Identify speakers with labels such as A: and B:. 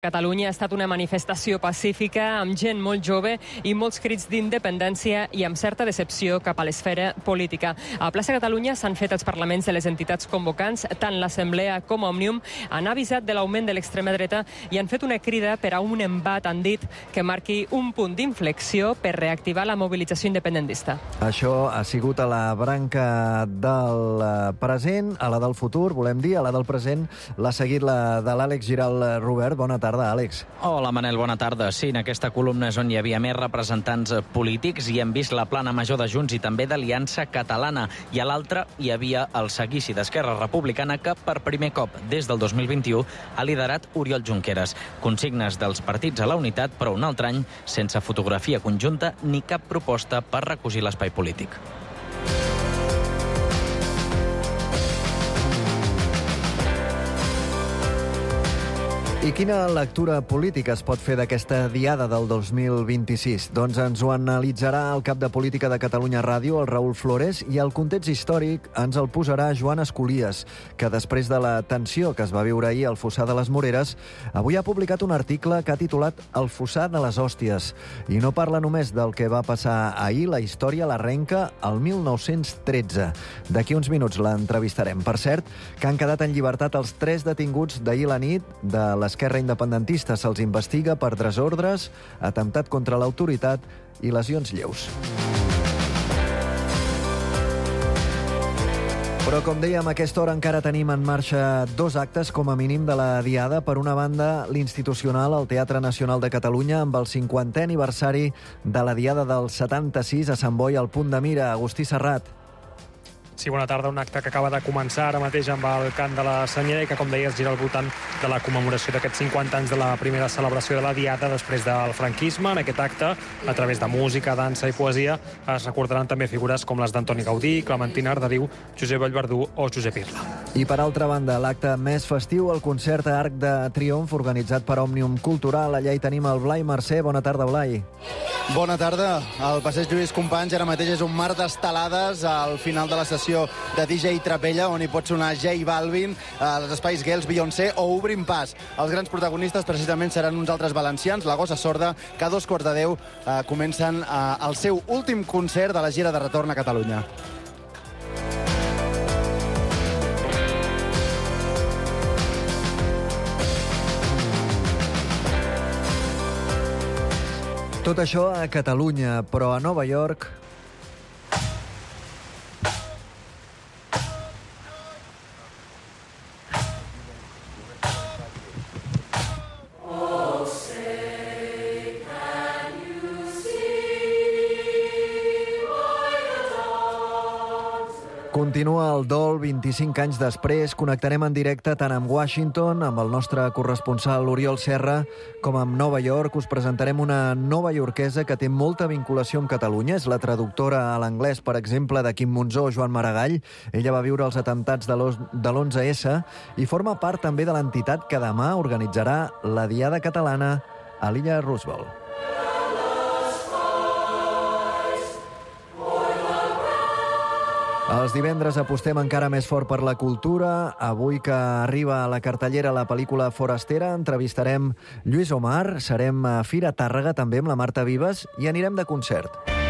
A: Catalunya ha estat una manifestació pacífica amb gent molt jove i molts crits d'independència i amb certa decepció cap a l'esfera política. A Plaça Catalunya s'han fet els parlaments de les entitats convocants, tant l'Assemblea com Òmnium, han avisat de l'augment de l'extrema dreta i han fet una crida per a un embat, han dit, que marqui un punt d'inflexió per reactivar la mobilització independentista.
B: Això ha sigut a la branca del present, a la del futur, volem dir, a la del present l'ha seguit la de l'Àlex Giral. Robert, bona tarda. Àlex.
C: Hola, Manel, bona tarda. Sí, en aquesta columna és on hi havia més representants polítics i hem vist la plana major de Junts i també d'Aliança Catalana. I a l'altra hi havia el seguici d'Esquerra Republicana que per primer cop des del 2021 ha liderat Oriol Junqueras. Consignes dels partits a la unitat, però un altre any sense fotografia conjunta ni cap proposta per recosir l'espai polític.
B: I quina lectura política es pot fer d'aquesta diada del 2026? Doncs ens ho analitzarà el cap de Política de Catalunya Ràdio, el Raül Flores, i el context històric ens el posarà Joan Escolies, que després de la tensió que es va viure ahir al Fossar de les Moreres, avui ha publicat un article que ha titulat El Fossar de les Hòsties. I no parla només del que va passar ahir, la història l'arrenca al 1913. D'aquí uns minuts l'entrevistarem. Per cert, que han quedat en llibertat els 3 detinguts d'ahir la nit de l'Esquerra Independentista. Se'ls investiga per desordres, atemptat contra l'autoritat i lesions lleus. Però, com dèiem, a aquesta hora encara tenim en marxa 2 actes, com a mínim, de la diada. Per una banda, l'institucional, al Teatre Nacional de Catalunya, amb el 50è aniversari de la diada del 76 a Sant Boi, al Punt de Mira. Agustí Serrat.
D: Sí, bona tarda. Un acte que acaba de començar ara mateix amb el cant de la Senyera i que, com deies, gira al voltant de la commemoració d'aquests 50 anys de la primera celebració de la Diada després del franquisme. En aquest acte, a través de música, dansa i poesia, es recordaran també figures com les d'Antoni Gaudí, Clementina Arderiu, Josep Vallverdú o Josep Irla.
B: I, per altra banda, l'acte més festiu, el concert a Arc de Triomf, organitzat per Òmnium Cultural. Allà hi tenim el Blai Mercè. Bona tarda, Blai.
E: Bona tarda. El passeig Lluís Companys ara mateix és un mar d'estelades al final de la sessió de DJ Trapella, on hi pot sonar J Balvin, els espais Gels, Beyoncé o Obrim Pas. Els grans protagonistes precisament seran uns altres valencians, la Gossa Sorda, que a 2:15 comencen el seu últim concert de la gira de retorn a Catalunya.
B: Tot això a Catalunya, però a Nova York... Continua el dol 25 anys després. Connectarem en directe tant amb Washington, amb el nostre corresponsal Oriol Serra, com amb Nova York. Us presentarem una novaiorquesa que té molta vinculació amb Catalunya. És la traductora a l'anglès, per exemple, de Quim Monzó, Joan Maragall. Ella va viure els atemptats de l'11S i forma part també de l'entitat que demà organitzarà la Diada Catalana a l'illa Roosevelt. Els divendres apostem encara més fort per la cultura. Avui que arriba a la cartellera la pel·lícula Forastera, entrevistarem Lluís Omar, serem a Fira Tàrrega també amb la Marta Vives i anirem de concert.